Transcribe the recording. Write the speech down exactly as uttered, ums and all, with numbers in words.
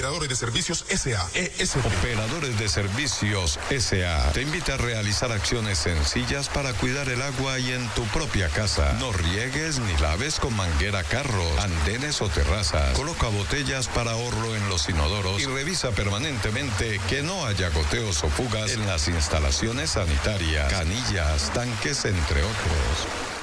Operadores de Servicios S A E S P. Operadores de Servicios S A te invita a realizar acciones sencillas para cuidar el agua y en tu propia casa. No riegues ni laves con manguera carros, andenes o terrazas. Coloca botellas para ahorro en los inodoros y revisa permanentemente que no haya goteos o fugas en las instalaciones sanitarias, canillas, tanques, entre otros.